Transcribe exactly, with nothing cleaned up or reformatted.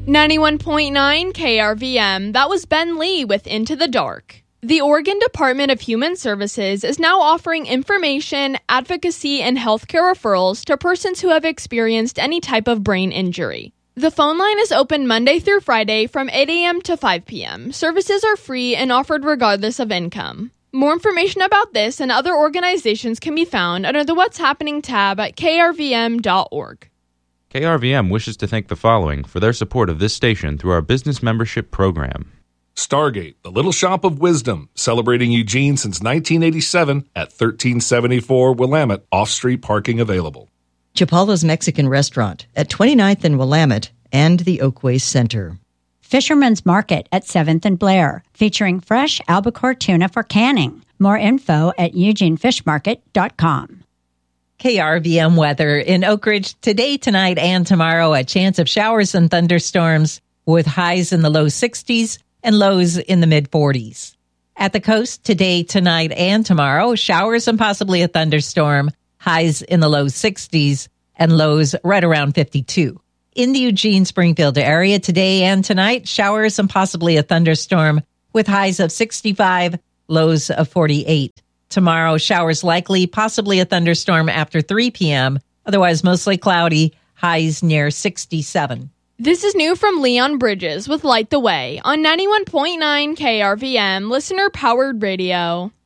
ninety-one point nine K R V M, that was Ben Lee with Into the Dark. The Oregon Department of Human Services is now offering information, advocacy, and healthcare referrals to persons who have experienced any type of brain injury. The phone line is open Monday through Friday from eight a.m. to five p.m. Services are free and offered regardless of income. More information about this and other organizations can be found under the What's Happening tab at k r v m dot org. K R V M wishes to thank the following for their support of this station through our business membership program. Stargate, the Little Shop of Wisdom, celebrating Eugene since nineteen eighty-seven at thirteen seventy-four Willamette, off-street parking available. Chapala's Mexican Restaurant at twenty-ninth and Willamette and the Oakway Center. Fisherman's Market at seventh and Blair, featuring fresh albacore tuna for canning. More info at eugene fish market dot com. K R V M weather in Oak Ridge today, tonight, and tomorrow. A chance of showers and thunderstorms with highs in the low sixties and lows in the mid forties. At the coast today, tonight, and tomorrow, showers and possibly a thunderstorm, highs in the low sixties and lows right around fifty-two. In the Eugene Springfield area today and tonight, showers and possibly a thunderstorm with highs of sixty-five, lows of forty-eight. Tomorrow, showers likely, possibly a thunderstorm after three p.m., otherwise mostly cloudy, highs near sixty-seven. This is new from Leon Bridges with Light the Way on ninety-one point nine K R V M, listener-powered radio.